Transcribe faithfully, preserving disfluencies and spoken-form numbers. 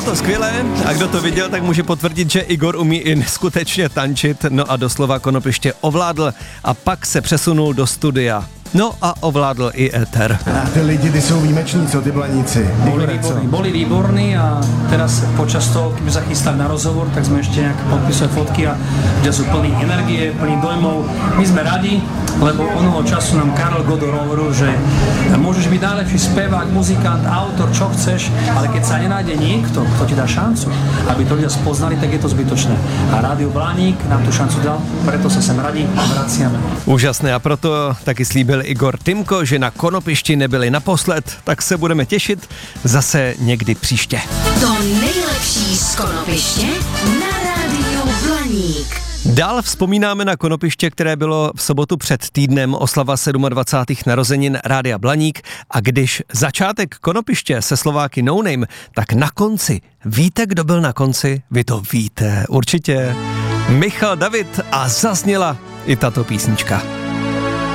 to skvělé a kdo to viděl, tak může potvrdit, že Igor umí i neskutečně tančit, no a doslova Konopiště ovládl a pak se přesunul do studia. No a ovládl i éter. A ty lidi, ty jsou výjimeční, co ty Blaníci? Boli výborní, boli výborní a teraz počas toho, keď sa chystali na rozhovor, tak sme ešte nejak podpísali fotky a kde sú plní energie, plní dojmov. My sme radi, lebo onoho času nám Karel Godor hovoril, že môžeš byť najlepší spevák, muzikant, autor, čo chceš, ale keď sa nenájde niekto, kto ti dá šancu, aby to ľudia spoznali, tak je to zbytočné. A Rádio Blaník nám tú šancu dal, preto sa sem radi vraciame. Úžasné a proto taky slíbil Igor Timko, že na Konopišti nebyli naposled, tak se budeme těšit zase někdy příště. To nejlepší z Konopiště na Rádiu Blaník. Dál vzpomínáme na Konopiště, které bylo v sobotu před týdnem oslava dvacátých sedmých narozenin Rádia Blaník a když začátek Konopiště se Slováky No Name, tak na konci, víte, kdo byl na konci? Vy to víte, určitě. Michal David a zazněla i tato písnička.